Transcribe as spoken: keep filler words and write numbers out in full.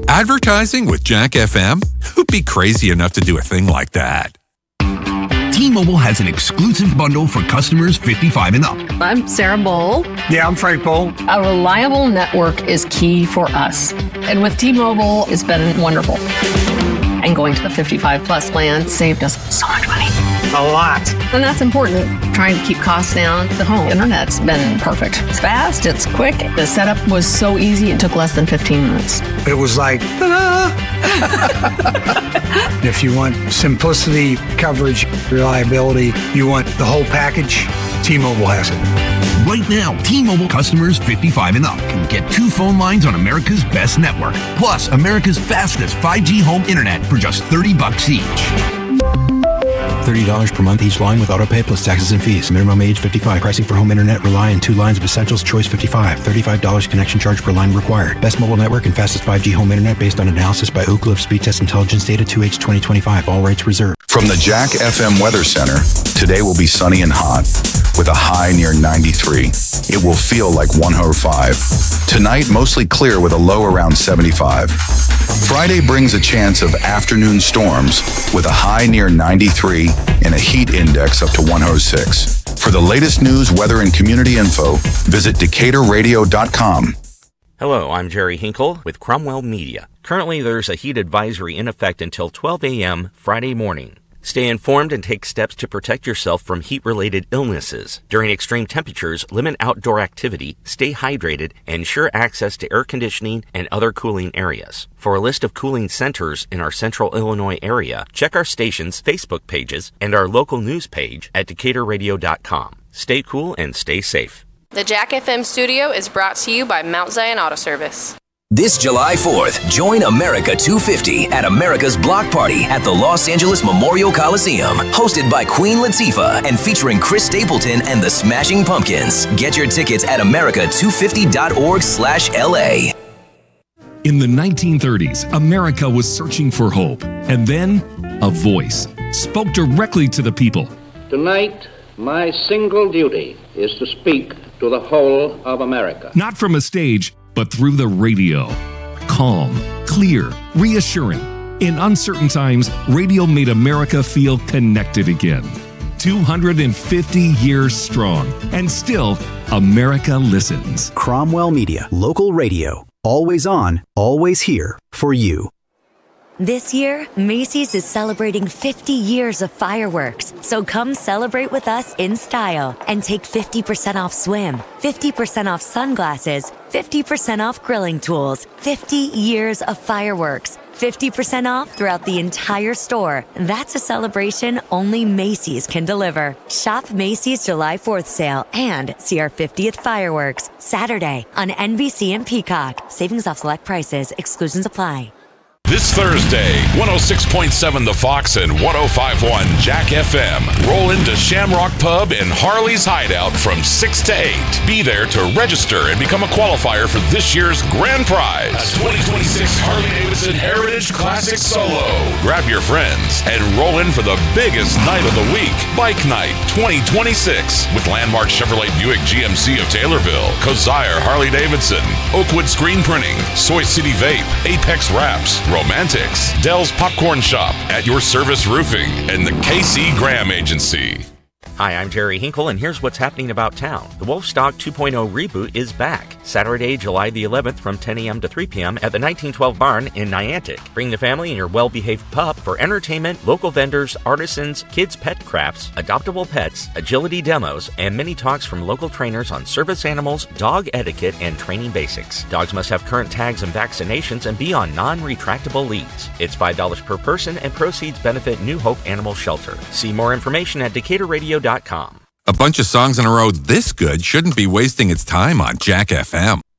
Advertising with Jack F M? Who'd be crazy enough to do a thing like that? T-Mobile has an exclusive bundle for customers fifty-five and up. I'm Sarah Bowl. Yeah, I'm Frank Bowl. A reliable network is key for us. And with T-Mobile, it's been wonderful. And going to the fifty-five plus plan saved us so much money. A lot. And that's important. Trying to keep costs down. The home internet's been perfect. It's fast, it's quick. The setup was so easy, it took less than fifteen minutes. It was like, ta-da! If you want simplicity, coverage, reliability, you want the whole package, T-Mobile has it. Right now, T-Mobile customers fifty-five and up can get two phone lines on America's best network, plus America's fastest five G home internet for just thirty bucks each. thirty dollars per month each line with autopay plus taxes and fees. Minimum age fifty-five. Pricing for home internet rely on two lines of essentials. Choice fifty-five. thirty-five dollars connection charge per line required. Best mobile network and fastest five G home internet based on analysis by Ookla of Speed Test Intelligence data two H twenty twenty-five. All rights reserved. From the Jack F M Weather Center, today will be sunny and hot with a high near ninety-three. It will feel like one oh five. Tonight, mostly clear with a low around seventy-five. Friday brings a chance of afternoon storms with a high near ninety-three and a heat index up to one oh six. For the latest news, weather, and community info, visit Decatur Radio dot com. Hello, I'm Jerry Hinkle with Cromwell Media. Currently, there's a heat advisory in effect until twelve a.m. Friday morning. Stay informed and take steps to protect yourself from heat-related illnesses. During extreme temperatures, limit outdoor activity, stay hydrated, and ensure access to air conditioning and other cooling areas. For a list of cooling centers in our central Illinois area, check our station's Facebook pages and our local news page at Decatur Radio dot com. Stay cool and stay safe. The Jack F M studio is brought to you by Mount Zion Auto Service. This July fourth, join America two fifty at America's Block Party at the Los Angeles Memorial Coliseum, hosted by Queen Latifah and featuring Chris Stapleton and the Smashing Pumpkins. Get your tickets at america two fifty dot org slash L A. In the nineteen thirties, America was searching for hope, and then a voice spoke directly to the people. Tonight, my single duty is to speak to the whole of America. Not from a stage, but through the radio. Calm, clear, reassuring. In uncertain times, radio made America feel connected again. two hundred fifty years strong, and still, America listens. Cromwell Media, local radio. Always on, always here for you. This year, Macy's is celebrating fifty years of fireworks, so come celebrate with us in style and take fifty percent off swim, fifty percent off sunglasses, fifty percent off grilling tools, fifty years of fireworks, fifty percent off throughout the entire store. That's a celebration only Macy's can deliver. Shop Macy's July fourth sale and see our fiftieth fireworks Saturday on N B C and Peacock. Savings off select prices. Exclusions apply. This Thursday, one oh six point seven The Fox and one oh five point one Jack F M. Roll into Shamrock Pub in Harley's Hideout from six to eight. Be there to register and become a qualifier for this year's grand prize, a twenty twenty-six Harley-Davidson Heritage Classic Solo. Grab your friends and roll in for the biggest night of the week, Bike Night twenty twenty-six, with Landmark Chevrolet Buick G M C of Taylorville, Kazire Harley-Davidson, Oakwood Screen Printing, Soy City Vape, Apex Wraps, Romantics, Dell's Popcorn Shop, At Your Service Roofing, and the K C Graham Agency. Hi, I'm Jerry Hinkle, and here's what's happening about town. The Wolfstock two point oh reboot is back. Saturday, July the eleventh from ten a.m. to three p.m. at the nineteen twelve Barn in Niantic. Bring the family and your well-behaved pup for entertainment, local vendors, artisans, kids' pet crafts, adoptable pets, agility demos, and many talks from local trainers on service animals, dog etiquette, and training basics. Dogs must have current tags and vaccinations and be on non-retractable leads. It's five dollars per person, and proceeds benefit New Hope Animal Shelter. See more information at Decatur Radio dot com. A bunch of songs in a row this good shouldn't be wasting its time on Jack F M.